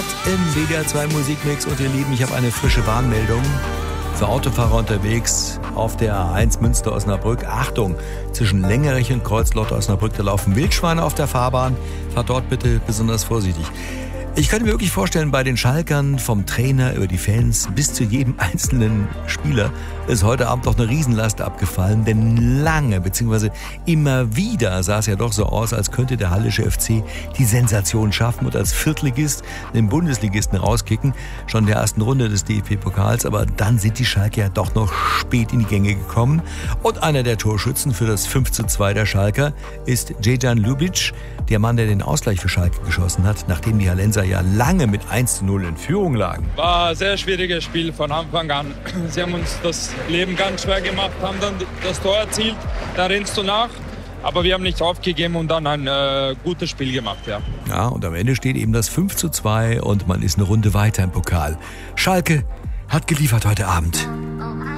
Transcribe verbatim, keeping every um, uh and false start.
im W D R zwei Musikmix. Und ihr Lieben, ich habe eine frische Warnmeldung für Autofahrer unterwegs auf der A eins Münster-Osnabrück. Achtung, zwischen Längerich und Kreuzlotto-Osnabrück, da laufen Wildschweine auf der Fahrbahn. Fahrt dort bitte besonders vorsichtig. Ich könnte mir wirklich vorstellen, bei den Schalkern vom Trainer über die Fans bis zu jedem einzelnen Spieler ist heute Abend doch eine Riesenlast abgefallen, denn lange bzw. immer wieder sah es ja doch so aus, als könnte der Hallische F C die Sensation schaffen und als Viertligist den Bundesligisten rauskicken, schon in der ersten Runde des D F B-Pokals, aber dann sind die Schalker ja doch noch spät in die Gänge gekommen und einer der Torschützen für das fünf zu zwei der Schalker ist Dejan Ljubic, der Mann, der den Ausgleich für Schalke geschossen hat, nachdem die Hallenser ja lange mit eins zu null in Führung lagen. War ein sehr schwieriges Spiel von Anfang an. Sie haben uns das Leben ganz schwer gemacht, haben dann das Tor erzielt, da rennst du nach. Aber wir haben nicht aufgegeben und dann ein äh, gutes Spiel gemacht, ja. Ja, und am Ende steht eben das fünf zu zwei und man ist eine Runde weiter im Pokal. Schalke hat geliefert heute Abend.